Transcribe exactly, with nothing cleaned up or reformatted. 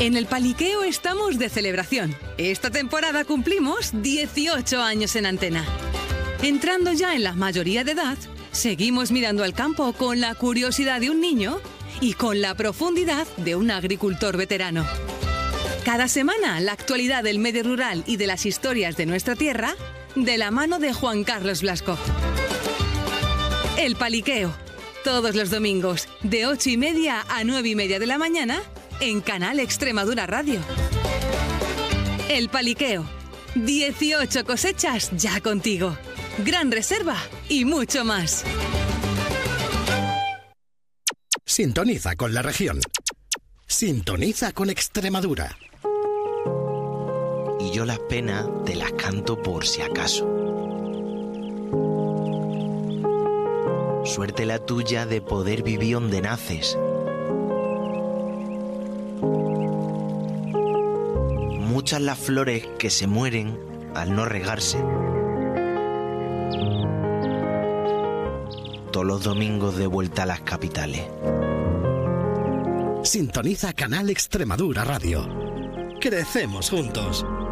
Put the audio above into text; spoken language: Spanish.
En el Paliqueo estamos de celebración. Esta temporada cumplimos dieciocho años en antena. Entrando ya en la mayoría de edad, seguimos mirando al campo con la curiosidad de un niño y con la profundidad de un agricultor veterano. Cada semana, la actualidad del medio rural y de las historias de nuestra tierra, de la mano de Juan Carlos Blasco. El Paliqueo, todos los domingos, de ocho y media a nueve y media de la mañana, en Canal Extremadura Radio. El Paliqueo, dieciocho cosechas ya contigo. Gran reserva y mucho más. Sintoniza con la región. Sintoniza con Extremadura. Y yo las penas te las canto por si acaso. Suerte la tuya de poder vivir donde naces. Muchas las flores que se mueren al no regarse. Todos los domingos de vuelta a las capitales. Sintoniza Canal Extremadura Radio. Crecemos juntos.